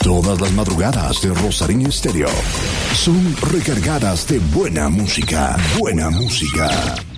Todas las madrugadas de Rosario Estéreo son recargadas de buena música. Buena música.